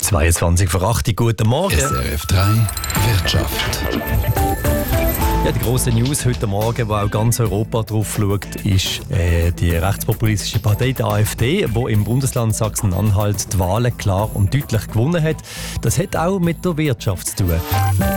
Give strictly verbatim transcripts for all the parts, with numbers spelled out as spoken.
zweiundzwanzig vor acht, guten Morgen. S R F drei Wirtschaft. Ja, die grosse News heute Morgen, wo auch ganz Europa drauf schaut, ist äh, die rechtspopulistische Partei, der AfD, die im Bundesland Sachsen-Anhalt die Wahlen klar und deutlich gewonnen hat. Das hat auch mit der Wirtschaft zu tun.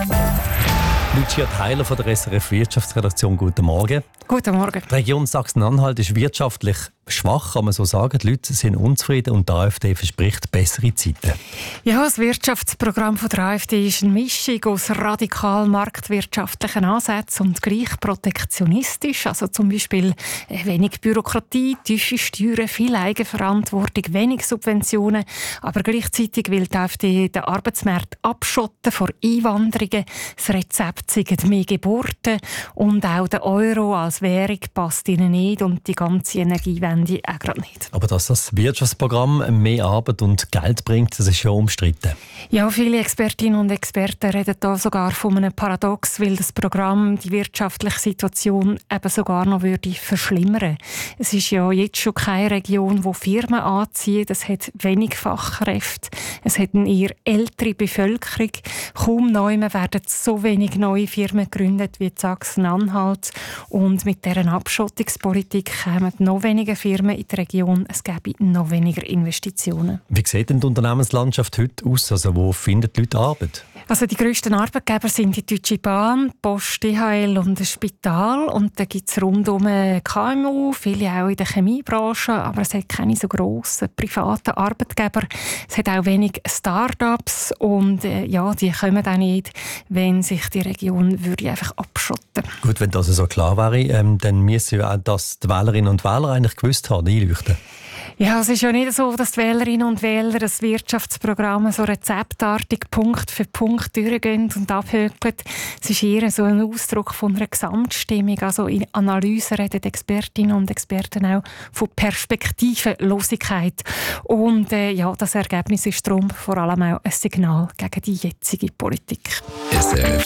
Lucia Theiler von der S R F Wirtschaftsredaktion, guten Morgen. Guten Morgen. Die Region Sachsen-Anhalt ist wirtschaftlich schwach, kann man so sagen. Die Leute sind unzufrieden und die AfD verspricht bessere Zeiten. Ja, das Wirtschaftsprogramm von der AfD ist eine Mischung aus radikal marktwirtschaftlichen Ansätzen und gleich protektionistisch. Also zum Beispiel wenig Bürokratie, tiefe Steuern, viel Eigenverantwortung, wenig Subventionen. Aber gleichzeitig will die AfD den Arbeitsmarkt abschotten vor Einwanderungen. Das Rezept sind mehr Geburten und auch der Euro als Währung passt ihnen nicht und die ganze Energiewende auch gerade nicht. Aber dass das Wirtschaftsprogramm mehr Arbeit und Geld bringt, das ist schon umstritten. Ja, viele Expertinnen und Experten reden da sogar von einem Paradox, weil das Programm die wirtschaftliche Situation eben sogar noch würde verschlimmern. Es ist ja jetzt schon keine Region, wo Firmen anziehen. Es hat wenig Fachkräfte. Es hat eine eher ältere Bevölkerung. Kaum neu werden so wenig neue Firmen gegründet wie in Sachsen-Anhalt. Und mit dieser Abschottungspolitik kommen noch weniger Firmen in die Region. Es gäbe noch weniger Investitionen. Wie sieht denn die Unternehmenslandschaft heute aus? Also wo finden die Leute Arbeit? Also die grössten Arbeitgeber sind die Deutsche Bahn, Post, D H L und das Spital. Und da gibt es rundum K M U, viele auch in der Chemiebranche, aber es hat keine so grossen privaten Arbeitgeber. Es hat auch wenig Start-ups und äh, ja, die kommen auch nicht, wenn sich die Region würde einfach abschotten. Gut, wenn das so klar wäre, ähm, dann müssen ja auch das die Wählerinnen und Wähler eigentlich gewusst haben, einleuchten. Ja, es ist ja nicht so, dass die Wählerinnen und Wähler das Wirtschaftsprogramm so rezeptartig Punkt für Punkt durchgehen und abhökeln. Es ist eher so ein Ausdruck von einer Gesamtstimmung. Also in Analysen reden Expertinnen und Experten auch von Perspektivenlosigkeit. Und äh, ja, das Ergebnis ist darum vor allem auch ein Signal gegen die jetzige Politik. S R F